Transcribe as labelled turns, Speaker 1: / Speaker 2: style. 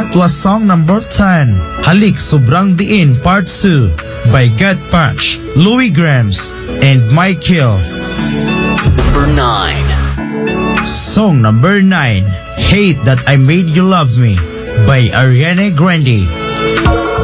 Speaker 1: That was song number 10, Halik Sobrang Diin Part 2 by Get Punch, Louis Grams, and Michael.
Speaker 2: Number 9.
Speaker 1: Song number 9, Hate That I Made You Love Me by Ariana Grande.